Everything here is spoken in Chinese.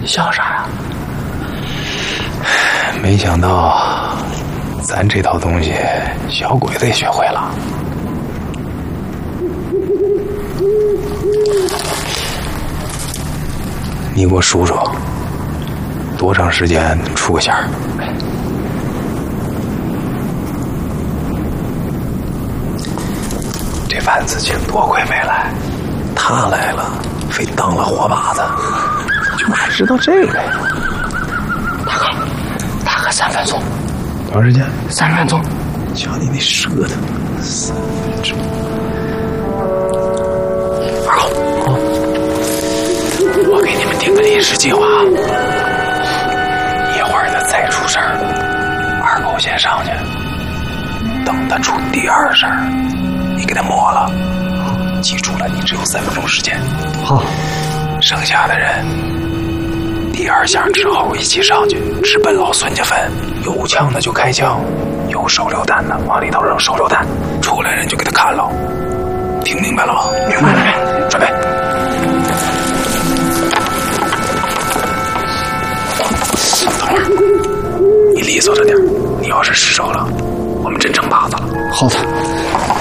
想啥呀？ 没想到咱这套东西小鬼子也学会了。你给我数数，多长时间出个线儿？这万子清多亏没来，他来了，非当了活靶子。就是知道这个呀。 大哥3分钟。 多长时间 ？3分钟。 瞧你那舌头，3分钟。二狗，我给你们定个临时计划，一会儿他再出事儿，二狗先上去，等他出第二事儿，你给他抹了。记住了，你只有3分钟时间。 好， 剩下的人第二项之后一起上去，直奔老孙家坟。有枪的就开枪，有手榴弹的往里头扔手榴弹，出来人就给他砍了。听明白了吗？ 明白了。 准备。等会儿，你利索着点，你要是失手了，我们真成靶子了。 好的。